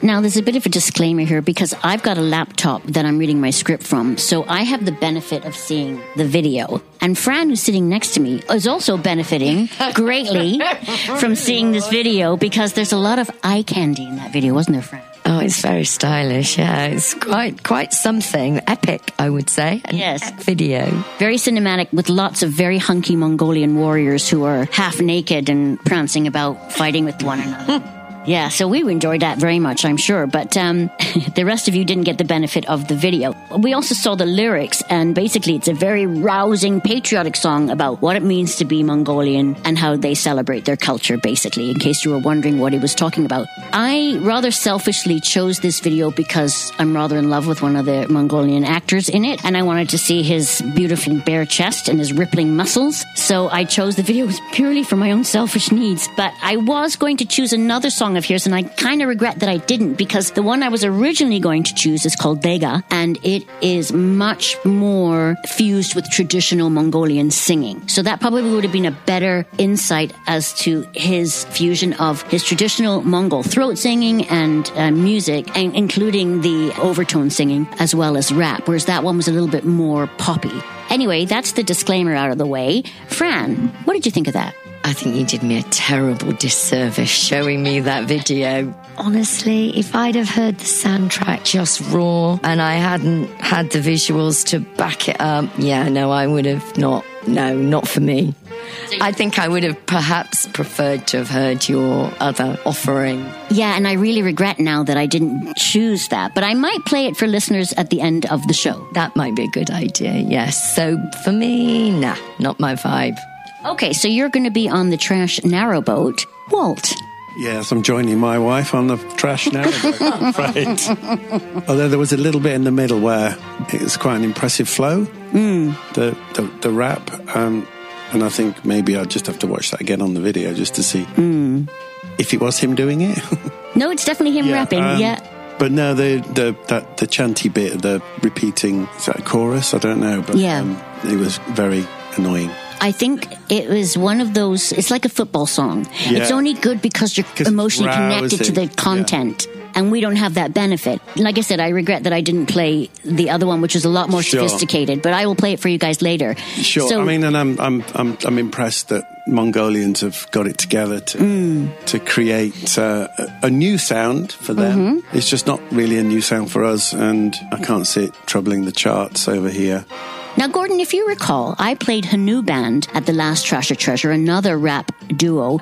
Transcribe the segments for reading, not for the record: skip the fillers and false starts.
Now, there's a bit of a disclaimer here because I've got a laptop that I'm reading my script from, so I have the benefit of seeing the video. And Fran, who's sitting next to me, is also benefiting greatly from seeing this video because there's a lot of eye candy in that video, wasn't there, Fran? Oh, it's very stylish, yeah. It's quite something. Epic, I would say. Yes. Epic video. Very cinematic with lots of very hunky Mongolian warriors who are half naked and prancing about fighting with one another. Yeah, so we enjoyed that very much, I'm sure. But the rest of you didn't get the benefit of the video. We also saw the lyrics, and basically it's a very rousing, patriotic song about what it means to be Mongolian and how they celebrate their culture, basically, in case you were wondering what he was talking about. I rather selfishly chose this video because I'm rather in love with one of the Mongolian actors in it, and I wanted to see his beautifully bare chest and his rippling muscles. So I chose the video purely for my own selfish needs. But I was going to choose another song of his, and I kind of regret that I didn't, because the one I was originally going to choose is called Dega, and it is much more fused with traditional Mongolian singing. So that probably would have been a better insight as to his fusion of his traditional Mongol throat singing and music, and including the overtone singing as well as rap, whereas that one was a little bit more poppy. Anyway, that's the disclaimer out of the way. Fran, what did you think of that? I think you did me a terrible disservice showing me that video. Honestly, if I'd have heard the soundtrack just raw and I hadn't had the visuals to back it up, I would have not for me. I think I would have perhaps preferred to have heard your other offering. Yeah, and I really regret now that I didn't choose that, but I might play it for listeners at the end of the show. That might be a good idea, yes. So for me, not my vibe. Okay, so you're going to be on the Trash Narrowboat. Walt. Yes, I'm joining my wife on the Trash Narrowboat, I'm afraid. Although there was a little bit in the middle where it was quite an impressive flow, the rap, and I think maybe I'll just have to watch that again on the video just to see if it was him doing it. No, it's definitely him rapping, But no, the chanty bit, the repeating, is that a chorus? I don't know, but it was very annoying. I think it was one of those, it's like a football song. Yeah. It's only good because you're emotionally connected to the content. Yeah. And we don't have that benefit. Like I said, I regret that I didn't play the other one, which was a lot more sophisticated, but I will play it for you guys later. Sure. So, I mean, and I'm impressed that Mongolians have got it together to create a new sound for them. Mm-hmm. It's just not really a new sound for us, and I can't see it troubling the charts over here. Now, Gordon, if you recall, I played Hanu Band at the last Trash or Treasure, another rap duo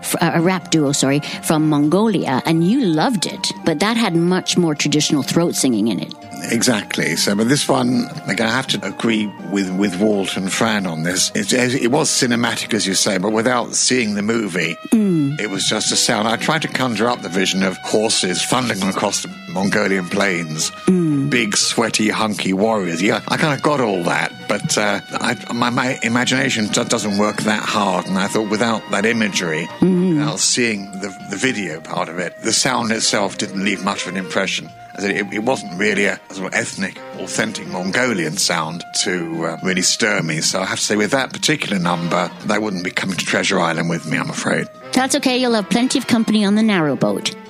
from Mongolia, and you loved it, but that had much more traditional throat singing in it. Exactly. So, but this one, I'm going to have to agree with Walt and Fran on this. It was cinematic, as you say, but without seeing the movie, it was just a sound. I tried to conjure up the vision of horses thundering across the Mongolian plains, big, sweaty, hunky warriors. Yeah, I kind of got all that, but my imagination doesn't work that hard, and I thought without that imagery, without seeing the video part of it, the sound itself didn't leave much of an impression. It wasn't really a sort of ethnic, authentic Mongolian sound to really stir me. So I have to say, with that particular number, they wouldn't be coming to Treasure Island with me, I'm afraid. That's okay. You'll have plenty of company on the Narrowboat.